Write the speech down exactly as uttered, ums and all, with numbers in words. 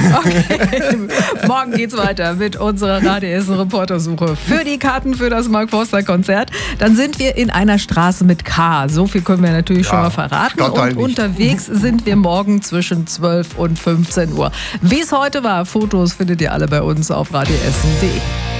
Okay. Morgen geht's weiter mit unserer Radio Essen Reportersuche für die Karten für das Mark Forster Konzert. Dann sind wir in einer Straße mit K. So viel können wir natürlich ja, schon mal verraten. Und unterwegs sind wir morgen zwischen zwölf und fünfzehn Uhr. Wie es heute war, Fotos findet ihr alle bei uns auf radio essen punkt de.